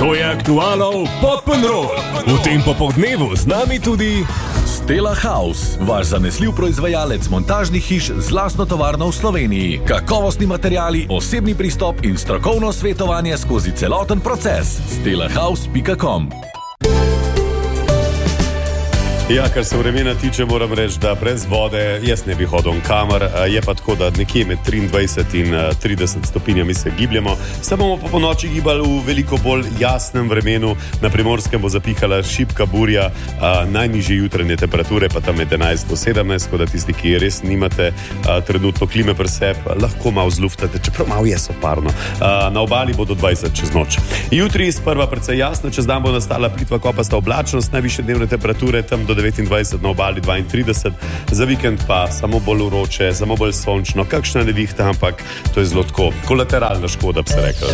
To je Aktualov Pop'n'Roll. V tem popoldnevu z nami tudi Stella House, vaš zanesljiv proizvajalec montažnih hiš z lastno tovarno v Sloveniji. Kakovostni materiali, osebni pristop in strokovno svetovanje skozi celoten proces. stellahouse.com. Ja, kar se vremena tiče, moram reči, da brez vode jaz ne bi hodil kamor. Je pa tako, da nekje med 23 in 30 stopinjami se gibljamo. Se bomo pa po noči gibali v veliko bolj jasnem vremenu. Na Primorskem bo zapihala šibka burja, najnižje jutranje temperature pa tam med 11 do 17, tako da tisti, ki res nimate trenutno klime pri sebi, lahko malo zluftate, čeprav malo je soparno. Na obali bo do 20 čez noč. Jutri sprva precej jasno, čez dan bo nastala plitva kopasta oblačnost, najvišje dnevne temperature tam do 29, na obali 32, za vikend pa samo bolj vroče, samo bolj sončno, kakšna nevihta, ampak to je zelo tako kolateralna škoda, bi se rekel.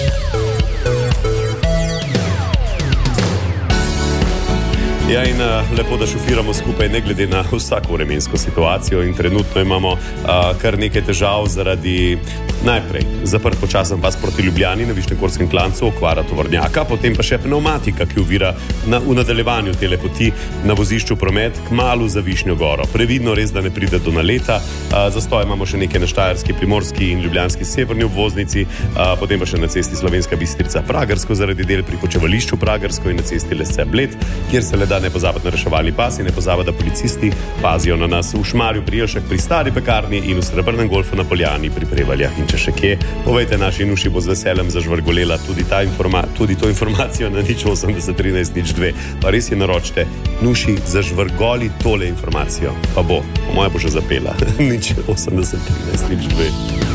Ja, in lepo, da šofiramo skupaj, ne glede na vsako vremensko situacijo, in trenutno imamo kar nekaj težav zaradi najprej zaprt počasen pas proti Ljubljani na Višnjegorskem klancu, okvara tovornjaka, potem pa še pneumatika, ki ovira v nadaljevanju tele poti na vozišču promet kmalu za Višnjo goro. Previdno, res, da ne pride do naleta. Zastoj imamo še nekaj na Štajerski, Primorski in Ljubljanski severni obvoznici, potem pa še na cesti Slovenska Bistrica Pragersko zaradi del pri počevališču Pragersko in na cesti Lesce Bled, kjer se le da ne pozabiti na reševalni pas in ne pozabiti, da policisti pazijo na nas v Šmarju pri Jelšah, pri Stari pekarni in v Srebrnem golfu na Poljani pri Prevaljah. In če še kje, povejte, naši Nuši bo z veseljem zažvrgolela tudi to informacijo na 080 13 02. Pa res je naročite, Nuši, zažvrgoli tole informacijo. Pa bo, po moje bo že zapela. 080 13 02.